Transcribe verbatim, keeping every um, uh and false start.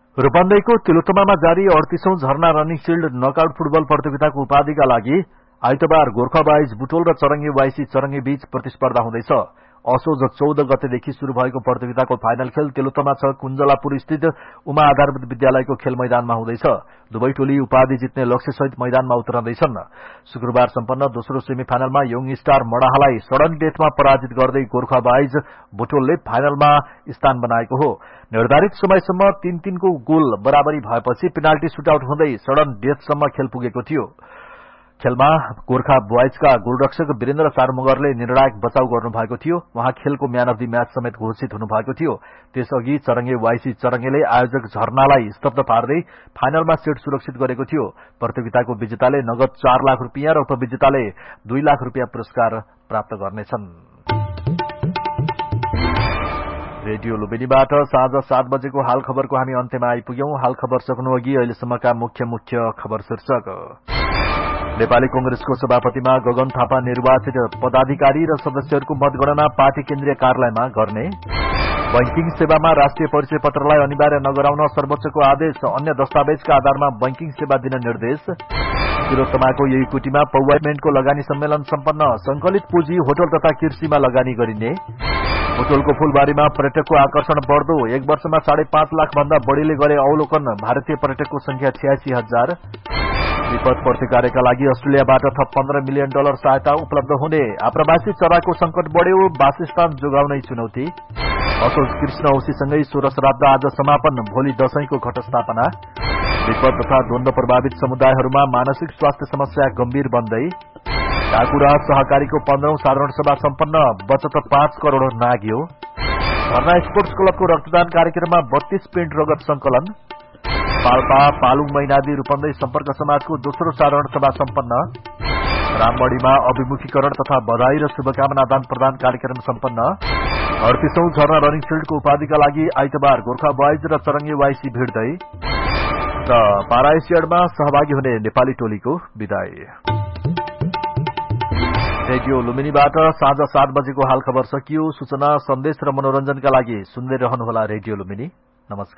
रूपन्देहीको तिलोत्तमामा जारी अडतीसौं झरना running shield knockout football प्रतियोगिताको उपाधिका लागि आइतबार गोर्खा बाइज बुटोल र चरङ्गी वाइसी चरङ्गी बीच प्रतिस्पर्धा हुँदैछ। असोज चौध गतेदेखि शुरू भएको प्रतियोगिताको फाइनल खेल तिलोत्तमा छ कुञ्जलापुर स्थित उमा आधारभूत विद्यालयको खेल मैदानमा हुँदैछ। दुवै टोली उपाधि जित्ने लक्ष्यसहित मैदानमा उत्रँदैछन्। शुक्रबार सम्पन्न दोस्रो सेमी फाइनलमा यङ स्टार मडाहालाई सडन डेथमा पराजित गर्दै गोर्खा बाइज बुटोलले फाइनलमा स्थान बनाएको हो। निर्धारित समयसम्म तीन तीनको गोल बराबरी भएपछि पेनाल्टी सुटआउट हुँदै सडन डेथसम्म खेल पुगेको थियो। खेलमा गोर्खा बोइजका गोलरक्षक वीरेन्द्र सारमुगरले निर्णायक बचाउ गर्नुभएको थियो। उहाँ खेलको म्यान अफ द म्याच समेत घोषित हुनुभएको थियो। त्यसअघि चरङ्गे वाइसी चरङ्गेले आयोजक झरनालाई स्तब्ध पार्दै फाइनलमा सेट सुरक्षित गरेको थियो। प्रतियोगिताको विजेताले नगद चार लाख रुपियाँ र उपविजेताले दुई लाख रुपियाँ पुरस्कार प्राप्त गर्नेछन्। रेडियो लुम्बिनीबाट साँझ सात बजेको हाल खबरको हामी अन्त्यमा आइपुग्यौं। हाल खबर सक्नु अघि अहिलेसम्मका मुख्य मुख्य खबर शीर्षक। नेपाली कंग्रेसको सभापतिमा गगन थापा निर्वाचित पदाधिकारी र सदस्यहरूको मतगणना पार्टी केन्द्रीय कार्यालयमा गर्ने। बैंकिङ सेवामा राष्ट्रिय परिचय पत्रलाई अनिवार्य नगराउन सर्वोच्चको आदेश। अन्य दस्तावेजका आधारमा बैंकिङ सेवा दिन निर्देश। तिलोत्तमाको युकुटीमा पौवाइमेन्टको लगानी सम्मेलन सम्पन्न। संकलित पुँजी होटल तथा कृषिमा लगानी गरिने। बुटोलको फूलबारीमा पर्यटकको आकर्षण बढ्दो। एक वर्षमा साढे पाँच लाख भन्दा बढ़ीले गरे अवलोकन। भारतीय पर्यटकको संख्या छयासी हजार। विपद प्रतिकारका लागि अस्ट्रेलियाबाट थप पन्ध्र मिलियन डलर सहायता उपलब्ध हुने। आप्रवासी चराको संकट बढ्यो। वासस्थान जोगाउनै चुनौती। असोज कृष्ण औसीसँगै सोह्र श्राद्ध आज समापन। भोलि दशैंको घटस्थापना। विपद तथा द्वन्द्व प्रभावित समुदायहरूमा मानसिक स्वास्थ्य समस्या गम्भीर बन्दै। काकुरा सहकारीको पन्ध्रौं साधारण सभा सम्पन्न। बचत पाँच करोड़ नाग्यो। धर्ना स्पोर्ट्स क्लबको रक्तदान कार्यक्रममा बत्तीस पिण्ड रगत संकलन। पाल्पा पालुङ मैनादी रूपन्देही सम्पर्क समाजको दोस्रो साधारण सभा सम्पन्न। रामबढीमा अभिमुखीकरण तथा बधाई र शुभकामना आदान प्रदान कार्यक्रम सम्पन्न। अडतीसौं झरना रनिङ फिल्डको उपाधिका लागि आइतबार गोर्खा बोइज र चरङ्गे वाइसी भिड्दै र पारा एसियडमा सहभागी हुने नेपाली टोलीको विदाई। रेडियो लुम्बिनीबाट साँझ सात बजेको हाल खबर सकियो। सूचना सन्देश र मनोरञ्जनका लागि सुन्दै रहनुहोला रेडियो लुम्बिनी। नमस्कार।